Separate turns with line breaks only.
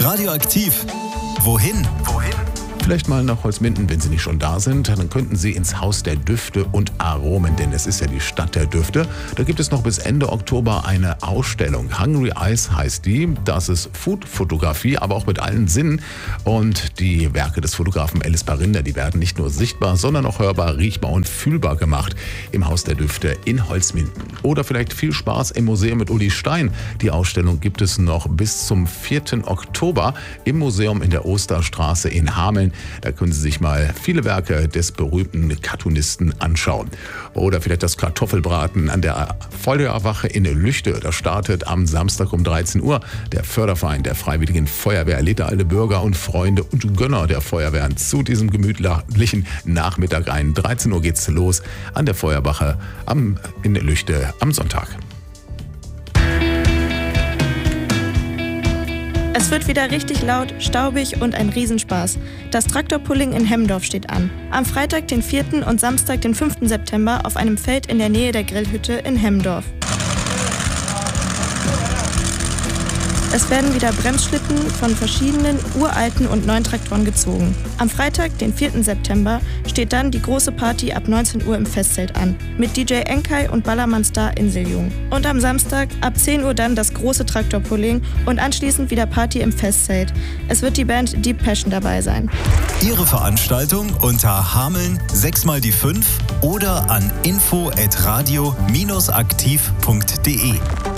Radioaktiv. Wohin?
Vielleicht mal nach Holzminden, wenn Sie nicht schon da sind. Dann könnten Sie ins Haus der Düfte und Aromen, denn es ist ja die Stadt der Düfte. Da gibt es noch bis Ende Oktober eine Ausstellung. Hungry Eyes heißt die. Das ist Food-Fotografie, aber auch mit allen Sinnen. Und die Werke des Fotografen Ellis Barinder, die werden nicht nur sichtbar, sondern auch hörbar, riechbar und fühlbar gemacht im Haus der Düfte in Holzminden. Oder vielleicht viel Spaß im Museum mit Uli Stein. Die Ausstellung gibt es noch bis zum 4. Oktober im Museum in der Osterstraße in Hameln. Da können Sie sich mal viele Werke des berühmten Cartoonisten anschauen. Oder vielleicht das Kartoffelbraten an der Feuerwache in Lüchte. Das startet am Samstag um 13 Uhr. Der Förderverein der Freiwilligen Feuerwehr lädt alle Bürger und Freunde und Gönner der Feuerwehren zu diesem gemütlichen Nachmittag ein. 13 Uhr geht's los an der Feuerwache in Lüchte am Sonntag.
Es wird wieder richtig laut, staubig und ein Riesenspaß. Das Traktorpulling in Hemdorf steht an. Am Freitag, den 4. und Samstag, den 5. September auf einem Feld in der Nähe der Grillhütte in Hemdorf. Es werden wieder Bremsschlitten von verschiedenen uralten und neuen Traktoren gezogen. Am Freitag, den 4. September, steht dann die große Party ab 19 Uhr im Festzelt an, mit DJ Enkai und Ballermann-Star Inseljung. Und am Samstag ab 10 Uhr dann das große Traktorpulling und anschließend wieder Party im Festzelt. Es wird die Band Deep Passion dabei sein.
Ihre Veranstaltung unter Hameln 6x5 oder an info@radio-aktiv.de.